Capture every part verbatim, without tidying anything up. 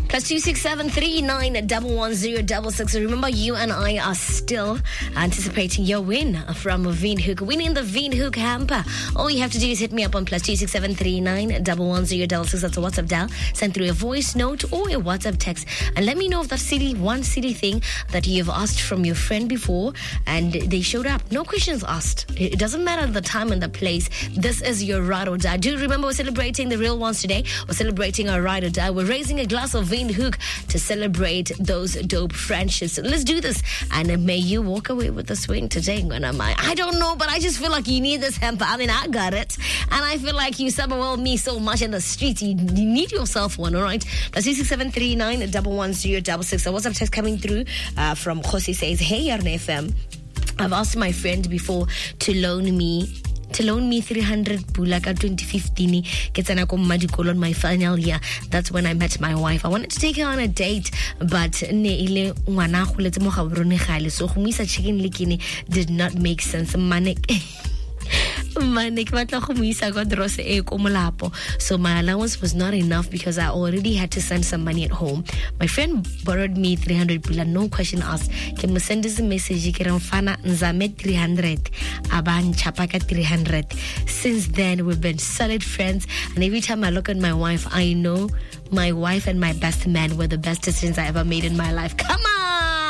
Plus two six seven three nine double one zero double six. Remember, you and I are still anticipating your win from Windhoek, winning the Windhoek hamper. All you have to do is hit me up on plus two six seven three nine double one zero double six. That's a WhatsApp dial. Send through a voice note or a WhatsApp text, and let me know if that silly one silly thing that you've asked from your friend before and they showed up. No questions asked. It doesn't matter the time and the place. This is your ride or die. Do remember, we're celebrating the real ones today. We're celebrating our ride or die. We're raising a glass of Windhoek to celebrate those dope friendships. So let's do this, and may you walk away with a swing today. I don't know, but I just feel like you need this hamper. I mean, I got it, and I feel like you summer me so much in the streets. You, you need yourself one, all right? Plus two six seven three nine double one zero double six. So WhatsApp text coming through uh, from Khosi says, "Hey, Yarn F M. I've asked my friend before to loan me to loan me three hundred bulaka twenty fifteen. Ketsana ko madikolo on my final year. That's when I met my wife. I wanted to take her on a date, but ne ile ngwana go letse mo gaborone gale. So go misa chicken likini did not make sense. Manik Manik batla go misa go drose e ko molapo. So my allowance was not enough because I already had to send some money at home. My friend borrowed me three hundred pula, no question asked. Can me send this message ke fana nzame three hundred aban chapaka three hundred. Since then we've been solid friends, and every time I look at my wife, I know my wife and my best man were the best decisions I ever made in my life. Come on.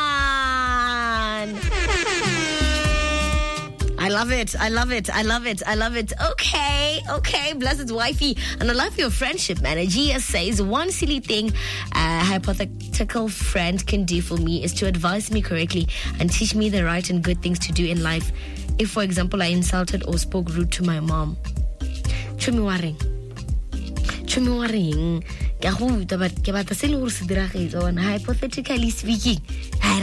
I love it. I love it. I love it. I love it. Okay. Okay. Blessed wifey. And I love your friendship, man. G S says, one silly thing a hypothetical friend can do for me is to advise me correctly and teach me the right and good things to do in life. If, for example, I insulted or spoke rude to my mom. Chumi waring. Chumi waring. Hypothetically speaking, I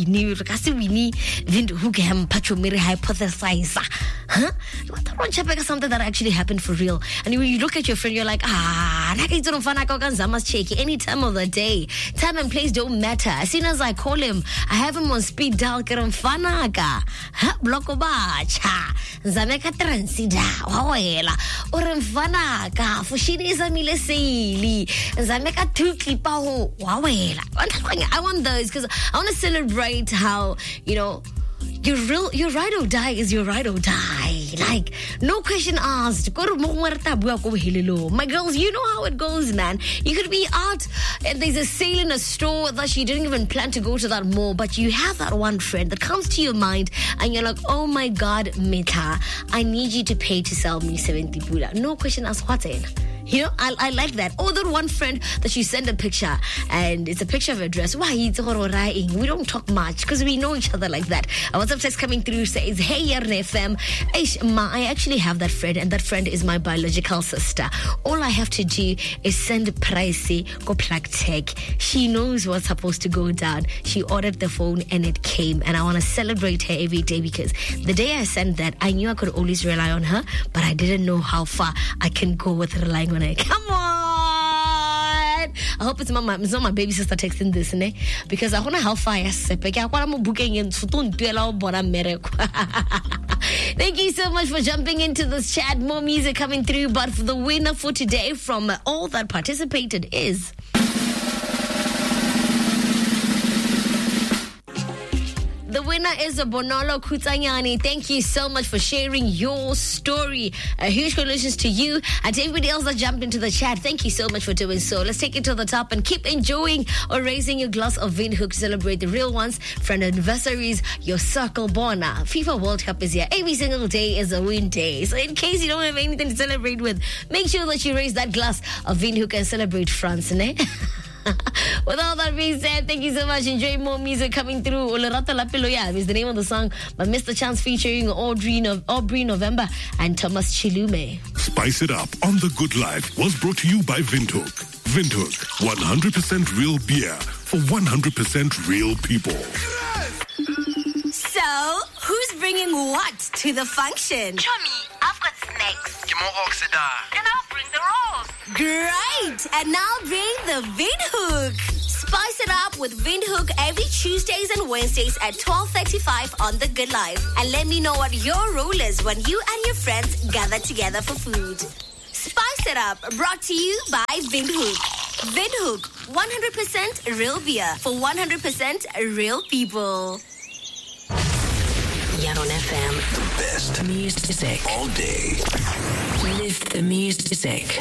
hypothesize. Huh? Something that actually happened for real. And when you look at your friend, you're like, ah, any time of the day. Time and place don't matter. As soon as I call him, I have him on speed dial. Fanaga. Blokobacha. Zameka transida. Wawela. Or Fanaga. Fushini Zamilesili. Zameka Tuklipaho. Wawela. I want those because I want to celebrate how, you know, your real, your ride or die is your ride or die. Like, no question asked. My girls, you know how it goes, man. You could be out and there's a sale in a store that you didn't even plan to go to that mall, but you have that one friend that comes to your mind and you're like, oh my God, Mita, I need you to pay to sell me seventy pula. No question asked, what's in? You know, I, I like that. Or that one friend that you send a picture and it's a picture of a dress. Why? We don't talk much because we know each other like that. A WhatsApp text coming through says, hey, Yarn F M. I actually have that friend, and that friend is my biological sister. All I have to do is send pricey, go plug tech. She knows what's supposed to go down. She ordered the phone and it came. And I want to celebrate her every day because the day I sent that, I knew I could always rely on her, but I didn't know how far I can go with relying on her. Come on! I hope it's, my, it's not my baby sister texting this, ne? Because I want to how far I step. Thank you so much for jumping into this chat. More music coming through, but for the winner for today from all that participated is... The winner is a Bonolo Kutanyani. Thank you so much for sharing your story. A huge congratulations to you and to everybody else that jumped into the chat. Thank you so much for doing so. Let's take it to the top and keep enjoying or raising your glass of Windhoek to celebrate the real ones, friend anniversaries, your circle bona. FIFA World Cup is here. Every single day is a win day. So in case you don't have anything to celebrate with, make sure that you raise that glass of Windhoek and celebrate France, ne? With all that being said, thank you so much. Enjoy more music coming through. Olerata La Piloya is the name of the song by Mister Chance featuring Audrey, no- Aubrey November and Thomas Chilume. Spice it up on The Good Life was brought to you by Windhoek. Windhoek, one hundred percent real beer for one hundred percent real people. So, who's bringing what to the function? Chummy, I've got snacks. Give more oxida. And I'll bring the rolls. Great! And now bring the Windhoek. Spice it up with Windhoek every Tuesdays and Wednesdays at twelve thirty-five on The Good Life. And let me know what your role is when you and your friends gather together for food. Spice it up, brought to you by Windhoek. Windhoek, one hundred percent real beer for one hundred percent real people. Yaron F M. The best Music. all day. Live the music.